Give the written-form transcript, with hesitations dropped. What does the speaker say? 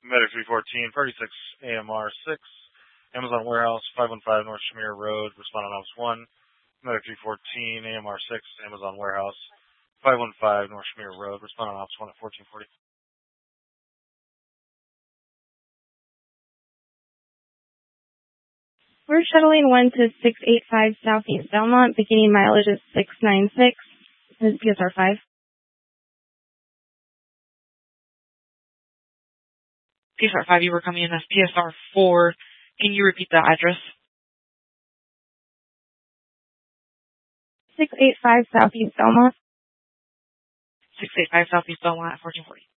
Medic 314, Party 6, AMR 6, Amazon Warehouse, 515 North Shamir Road, respond on Ops 1. Medic 314, AMR 6, Amazon Warehouse, 515 North Shamir Road, respond on Ops 1 at 1440. We're shuttling 1 to 685 Southeast Belmont, beginning mileage is 696. This is PSR 5. PSR 5, you were coming in as PSR 4. Can you repeat the address? 685 Southeast Belmont. 685 Southeast Belmont at 1440.